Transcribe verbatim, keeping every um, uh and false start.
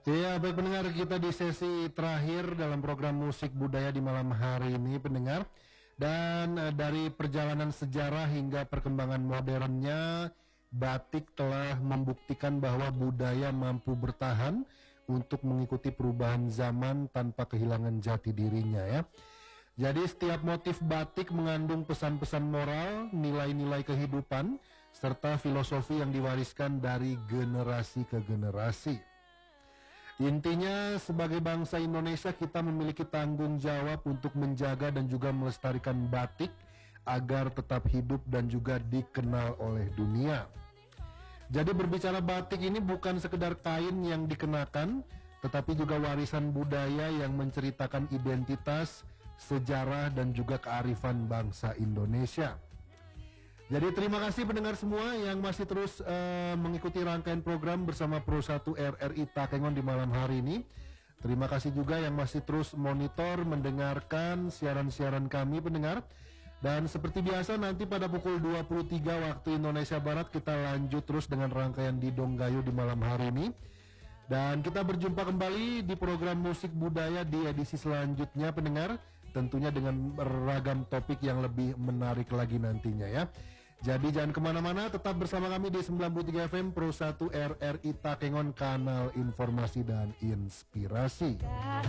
Iya, baik pendengar, kita di sesi terakhir dalam program musik budaya di malam hari ini, pendengar. Dan eh, dari perjalanan sejarah hingga perkembangan modernnya, batik telah membuktikan bahwa budaya mampu bertahan untuk mengikuti perubahan zaman tanpa kehilangan jati dirinya ya. Jadi setiap motif batik mengandung pesan-pesan moral, nilai-nilai kehidupan, serta filosofi yang diwariskan dari generasi ke generasi. Intinya sebagai bangsa Indonesia kita memiliki tanggung jawab untuk menjaga dan juga melestarikan batik agar tetap hidup dan juga dikenal oleh dunia. Jadi berbicara batik ini bukan sekedar kain yang dikenakan, tetapi juga warisan budaya yang menceritakan identitas, sejarah dan juga kearifan bangsa Indonesia. Jadi terima kasih pendengar semua yang masih terus uh, mengikuti rangkaian program bersama Pro satu R R I Takengon di malam hari ini. Terima kasih juga yang masih terus monitor, mendengarkan siaran-siaran kami pendengar. Dan seperti biasa nanti pada pukul dua puluh tiga waktu Indonesia Barat kita lanjut terus dengan rangkaian Didong Gayo di malam hari ini. Dan kita berjumpa kembali di program musik budaya di edisi selanjutnya pendengar. Tentunya dengan beragam topik yang lebih menarik lagi nantinya ya. Jadi jangan kemana-mana, tetap bersama kami di sembilan puluh tiga F M Pro satu R R I Takengon, kanal informasi dan inspirasi.